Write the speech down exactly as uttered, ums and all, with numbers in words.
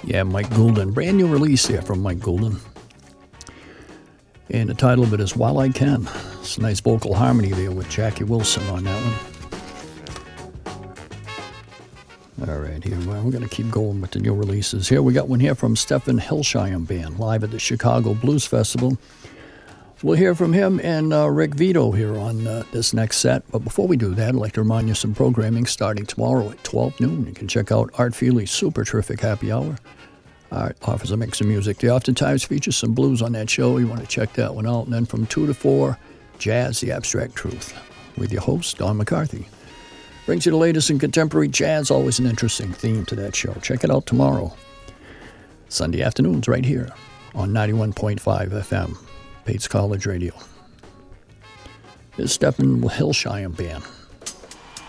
Yeah, Mike Goulden. Brand new release there from Mike Goulden. And the title of it is While I Can. It's a nice vocal harmony there with Jackie Wilson on that one. All right, here we're going to keep going with the new releases. Here we got one here from Stephen Hillshire Band, live at the Chicago Blues Festival. We'll hear from him and uh, Rick Vito here on uh, this next set. But before we do that, I'd like to remind you of some programming starting tomorrow at twelve noon. You can check out Art Feely's Super Terrific Happy Hour. Art offers a mix of music. They oftentimes feature some blues on that show. You want to check that one out. And then from two to four, Jazz, The Abstract Truth, with your host, Don McCarthy. Brings you the latest in contemporary jazz, always an interesting theme to that show. Check it out tomorrow, Sunday afternoons, right here on ninety-one point five F M, Pates College Radio. This is Stephen Hillshire Band.